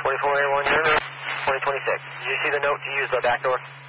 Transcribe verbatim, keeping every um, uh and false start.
twenty-four A one, you're twenty twenty-six. Did you see the note to use the back door?